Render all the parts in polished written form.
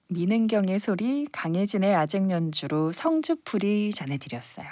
민은경의 소리, 강혜진의 아쟁 연주로 성주풀이 전해드렸어요.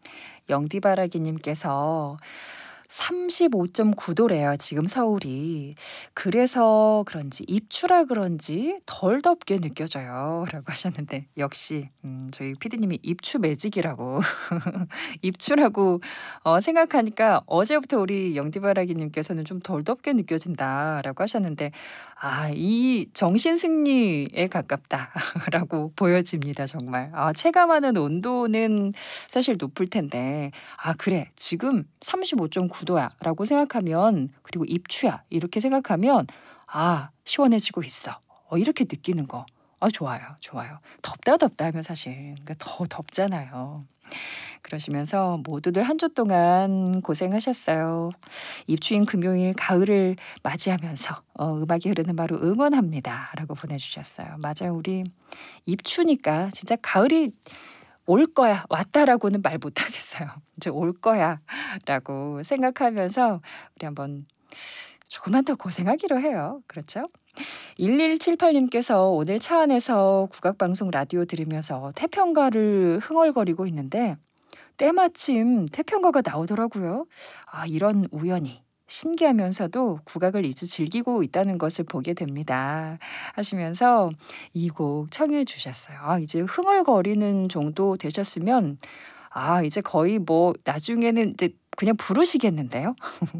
영디바라기님께서 35.9도래요, 지금 서울이. 그래서 그런지, 입추라 그런지 덜 덥게 느껴져요. 라고 하셨는데, 역시, 저희 피디님이 입추 매직이라고, 입추라고 생각하니까 어제부터 우리 영디바라기님께서는 좀 덜 덥게 느껴진다라고 하셨는데, 이 정신승리에 가깝다라고 보여집니다, 정말. 체감하는 온도는 사실 높을 텐데, 그래, 지금 35.9도야 라고 생각하면, 그리고 입추야 이렇게 생각하면, 시원해지고 있어. 이렇게 느끼는 거. 좋아요, 좋아요. 덥다 덥다 하면 사실 그러니까 더 덥잖아요. 그러시면서 모두들 한 주 동안 고생하셨어요. 입추인 금요일 가을을 맞이하면서 음악이 흐르는 바로 응원합니다 라고 보내주셨어요. 맞아요. 우리 입추니까 진짜 가을이 올 거야, 왔다라고는 말 못하겠어요. 이제 올 거야 라고 생각하면서 우리 한번 조금만 더 고생하기로 해요. 그렇죠? 1178님께서 오늘 차 안에서 국악방송 라디오 들으면서 태평가를 흥얼거리고 있는데 때마침 태평가가 나오더라고요. 이런 우연이 신기하면서도 국악을 이제 즐기고 있다는 것을 보게 됩니다. 하시면서 이 곡 청해 주셨어요. 이제 흥얼거리는 정도 되셨으면 이제 거의 뭐 나중에는 이제 그냥 부르시겠는데요.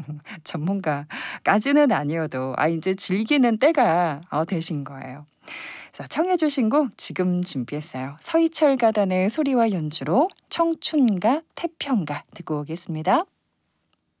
전문가까지는 아니어도 이제 즐기는 때가 되신 거예요. 자, 청해 주신 곡 지금 준비했어요. 서희철 가단의 소리와 연주로 청춘가 태평가 듣고 오겠습니다.